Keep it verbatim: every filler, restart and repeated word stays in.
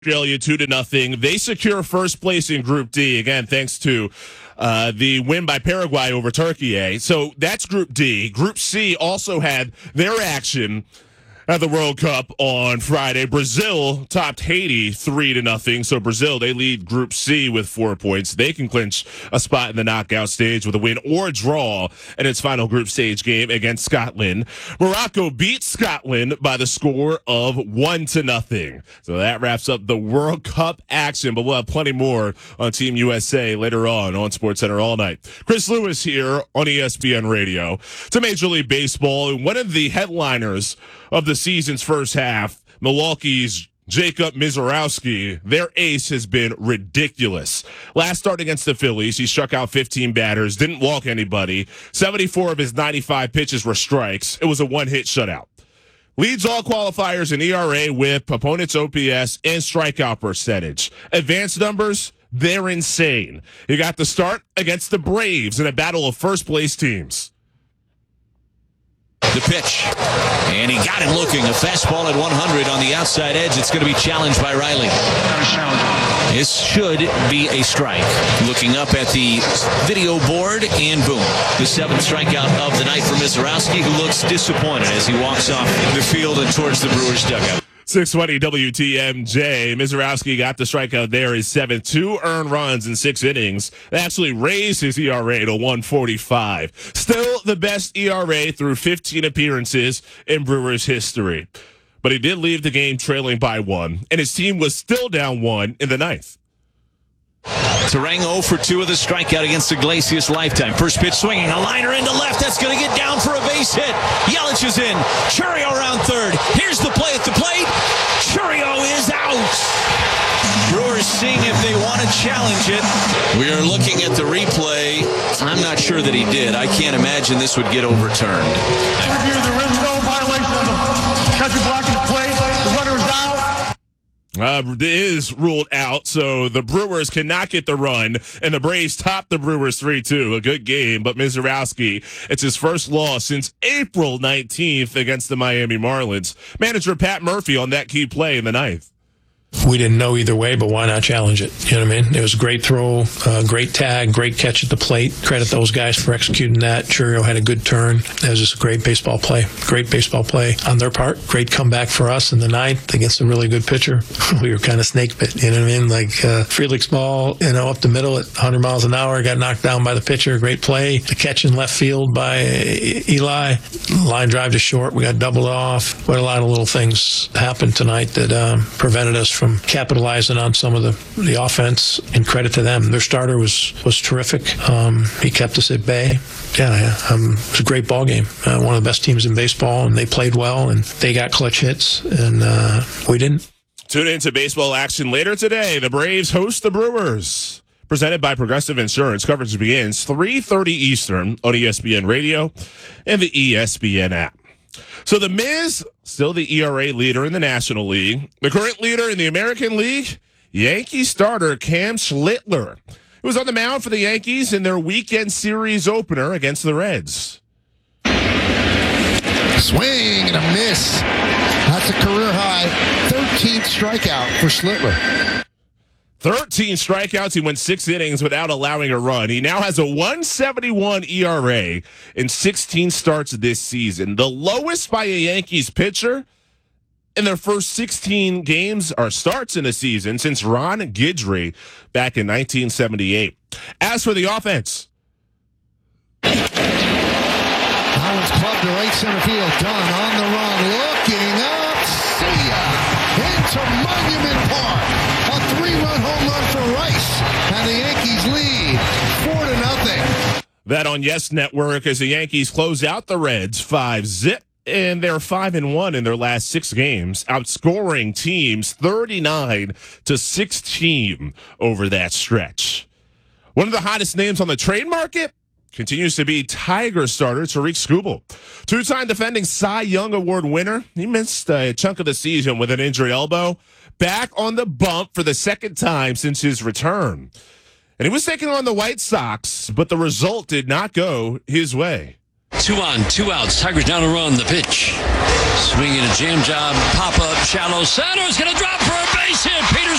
Australia two to nothing. They secure first place in Group D again, thanks to uh, the win by Paraguay over Turkey. Eh? So that's Group D. Group C also had their action at the World Cup on Friday. Brazil topped Haiti three to nothing. So Brazil, they lead Group C with four points. They can clinch a spot in the knockout stage with a win or draw in its final group stage game against Scotland. Morocco beat Scotland by the score of one to nothing. So that wraps up the World Cup action, but we'll have plenty more on Team U S A later on on SportsCenter all night. Chris Lewis here on E S P N Radio. To Major League Baseball, and one of the headliners of the season's first half, Milwaukee's Jacob Misiorowski, their ace has been ridiculous. Last start against the Phillies, he struck out fifteen batters, didn't walk anybody. seventy-four of his ninety-five pitches were strikes. It was a one-hit shutout. Leads all qualifiers in E R A, whip, opponent's O P S, and strikeout percentage. Advanced numbers, they're insane. He got the start against the Braves in a battle of first-place teams. The pitch, and he got it looking. A fastball at one hundred on the outside edge. It's going to be challenged by Riley. This should be a strike. Looking up at the video board, and boom. The seventh strikeout of the night for Misiorowski, who looks disappointed as he walks off the field and towards the Brewers dugout. six twenty W T M J. Misiorowski got the strikeout there. His seventh, two earned runs in six innings. That actually raised his E R A to one forty-five. Still the best E R A through fifteen appearances in Brewers history. But he did leave the game trailing by one, and his team was still down one in the ninth. Turang zero for two of the strikeout against Iglesias lifetime. First pitch swinging, a liner into left. That's going to get down for a base hit. Yelich is in. Chourio around third. Here's the play at the plate. Chourio is out. Brewers seeing if they want to challenge it. We are looking at the replay. I'm not sure that he did. I can't imagine this would get overturned. Review, there is no violation of the catcher blocking the play. The runner is out. Uh, it is ruled out, so the Brewers cannot get the run, and the Braves top the Brewers three two. A good game, but Misiorowski, it's his first loss since April nineteenth against the Miami Marlins. Manager Pat Murphy on that key play in the ninth. We didn't know either way, but why not challenge it? You know what I mean? It was a great throw, uh, great tag, great catch at the plate. Credit those guys for executing that. Chourio had a good turn. It was just a great baseball play. Great baseball play on their part. Great comeback for us in the ninth against a really good pitcher. We were kind of snake bit, you know what I mean? Like uh, Felix Ball, you know, up the middle at one hundred miles an hour, got knocked down by the pitcher. Great play. The catch in left field by Eli. Line drive to short. We got doubled off. But a lot of little things happened tonight that um, prevented us from from capitalizing on some of the, the offense, and credit to them. Their starter was was terrific. Um, he kept us at bay. Yeah, yeah um, it was a great ball game. Uh, one of the best teams in baseball, and they played well, and they got clutch hits, and uh, we didn't. Tune into baseball action later today. The Braves host the Brewers. Presented by Progressive Insurance. Coverage begins three thirty Eastern on E S P N Radio and the E S P N app. So the Miz, still the E R A leader in the National League. The current leader in the American League, Yankee starter Cam Schlittler, who was on the mound for the Yankees in their weekend series opener against the Reds. Swing and a miss. That's a career high thirteenth strikeout for Schlittler. thirteen strikeouts. He went six innings without allowing a run. He now has a one seventy-one E R A in sixteen starts this season. The lowest by a Yankees pitcher in their first sixteen games or starts in a season since Ron Guidry back in nineteen seventy-eight. As for the offense, Collins clubbed to right center field. Dunn on the run, looking up. See ya! Into Monument Park. A three-run home run for Rice, and the Yankees lead four to nothing. That on Yes Network as the Yankees close out the Reds five zip, and they're five and one in their last six games, outscoring teams thirty-nine to sixteen over that stretch. One of the hottest names on the trade market continues to be Tiger starter Tarik Skubal. Two-time defending Cy Young Award winner. He missed a chunk of the season with an injured elbow. Back on the bump for the second time since his return. And he was taking on the White Sox, but the result did not go his way. Two on, two outs. Tigers down a run. The pitch. Swinging a jam job. Pop up. Shallow center. Is going to drop for a base hit. Peters